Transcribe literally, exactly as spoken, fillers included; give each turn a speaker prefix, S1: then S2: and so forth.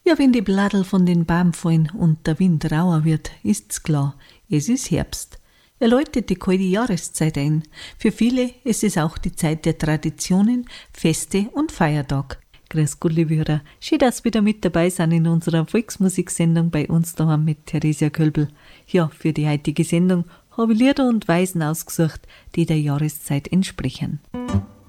S1: Ja, wenn die Bladel von den Baum fallen und der Wind rauer wird, ist's klar, es ist Herbst. Er läutet die kalte Jahreszeit ein. Für viele ist es auch die Zeit der Traditionen, Feste und Feiertag. Grüß Gott, liebe Hörer. Schön, dass ihr wieder mit dabei sind in unserer Volksmusiksendung bei uns daheim mit Theresia Kölbel. Ja, für die heutige Sendung habe ich Lieder und Weisen ausgesucht, die der Jahreszeit entsprechen.